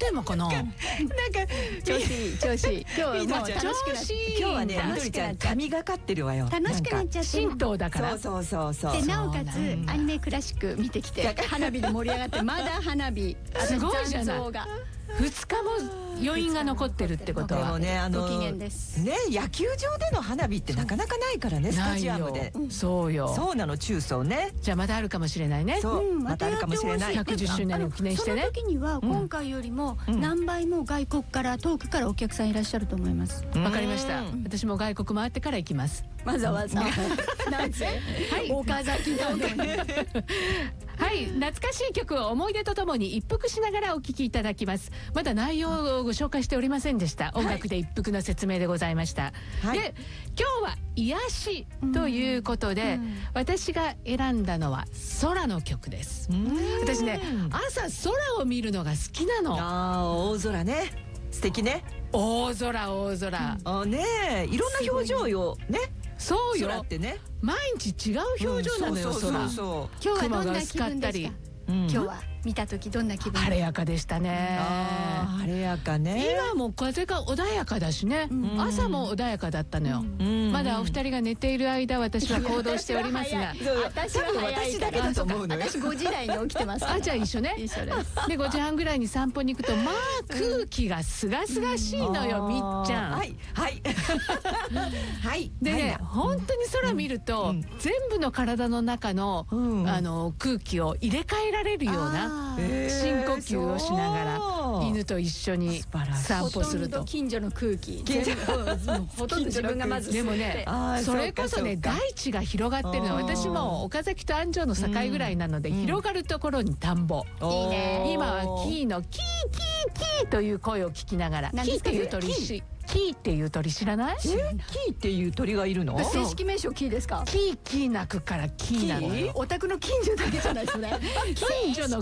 ってんのかな。 なんか調子いい調子いい。今日はもう楽しくなっ今日はね、みどりちゃん神がかってるわよ。 楽しくなっちゃって神道だから。 そうそうそうそう。 でなおかつそうなんだアニメクラシック見てきて花火で盛り上がってまだ花火すごいじゃない。 残像が 2日も余韻が残ってるってことは。 でもね、 ご機嫌ですね、野球場での花火ってなかなかないからね、スタジアムで。 そうよ。 そうなの、中層ね。 じゃあまたあるかもしれないね。 そう、またあるかもしれない。 110周年を記念してね。 その時には今回よりも何倍も外国から遠くからお客さんいらっしゃると思います。 わかりました。私も外国回ってから行きます。 わざわざなぜ岡崎のはい、懐かしい曲を思い出とともに一服しながらお聴きいただきます。まだ内容をご紹介しておりませんでした。音楽で一服の説明でございました。 はい、 で、今日は癒しということで、私が選んだのは空の曲です。私ね、朝空を見るのが好きなの。 ああ、大空ね。素敵ね。 大空大空。 あねえ、いろんな表情よね。 そうよ。 空ってね。 毎日違う表情なのよ、空。 今日はどんな気分ですか。今日は見た時どんな気分。 晴れやかでしたね。 晴れやかね。 今も風が穏やかだしね。朝も穏やかだったのよ。まだお二人が寝ている間、私は行動しておりますが。 私は早いだけだと思うのよ。 私5時台に起きてます。 あ、じゃあ一緒ね。 一緒です。 で、5時半ぐらいに散歩に行くと、まあ空気がすがすがしいのよ、みっちゃん。 はいはいはい。 でね、本当に空見ると全部の体の中の空気を入れ替えられるような深呼吸をしながら犬と一緒に散歩すると。 近所の空気。ほとんど自分がまず。 でもね、それこそね、大地が広がってるの。私も岡崎と安城の境ぐらいなので、広がるところに田んぼ。 いいね。 今はキーのキーキーキーという声を聞きながら、キーっていう鳥キーっていう鳥知らない？ キーっていう鳥がいるの？ 正式名称キーですか？ キーキー鳴くからキーなのよ。 お宅の近所だけじゃないそれ。 近所の